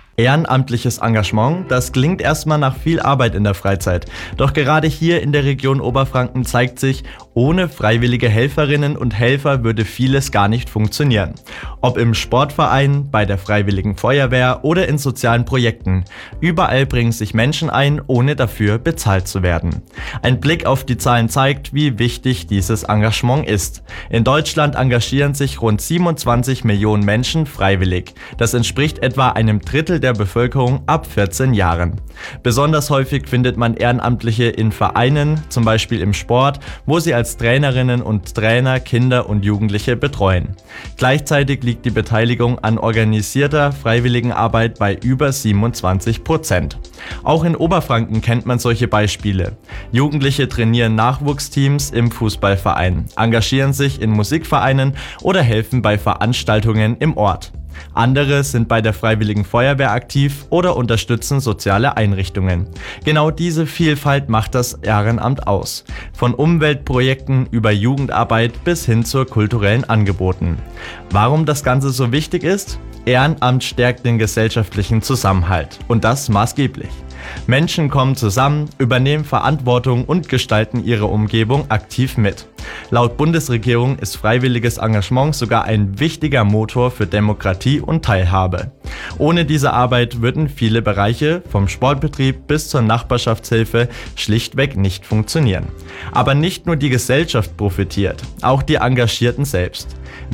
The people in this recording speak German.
Ehrenamtliches Engagement, das klingt erstmal nach viel Arbeit in der Freizeit. Doch gerade hier in der Region Oberfranken zeigt sich, ohne freiwillige Helferinnen und Helfer würde vieles gar nicht funktionieren. Ob im Sportverein, bei der Freiwilligen Feuerwehr oder in sozialen Projekten. Überall bringen sich Menschen ein, ohne dafür bezahlt zu werden. Ein Blick auf die Zahlen zeigt, wie wichtig dieses Engagement ist. In Deutschland engagieren sich rund 27 Millionen Menschen freiwillig. Das entspricht etwa einem Drittel der Bevölkerung ab 14 Jahren. Besonders häufig findet man Ehrenamtliche in Vereinen, zum Beispiel im Sport, wo sie als Trainerinnen und Trainer Kinder und Jugendliche betreuen. Gleichzeitig liegt die Beteiligung an organisierter Freiwilligenarbeit bei über 27%. Auch in Oberfranken kennt man solche Beispiele. Jugendliche trainieren Nachwuchsteams im Fußballverein, engagieren sich in Musikvereinen oder helfen bei Veranstaltungen im Ort. Andere sind bei der Freiwilligen Feuerwehr aktiv oder unterstützen soziale Einrichtungen. Genau diese Vielfalt macht das Ehrenamt aus. Von Umweltprojekten über Jugendarbeit bis hin zu kulturellen Angeboten. Warum das Ganze so wichtig ist? Ehrenamt stärkt den gesellschaftlichen Zusammenhalt und das maßgeblich. Menschen kommen zusammen, übernehmen Verantwortung und gestalten ihre Umgebung aktiv mit. Laut Bundesregierung ist freiwilliges Engagement sogar ein wichtiger Motor für Demokratie und Teilhabe. Ohne diese Arbeit würden viele Bereiche, vom Sportbetrieb bis zur Nachbarschaftshilfe, schlichtweg nicht funktionieren. Aber nicht nur die Gesellschaft profitiert, auch die Engagierten selbst.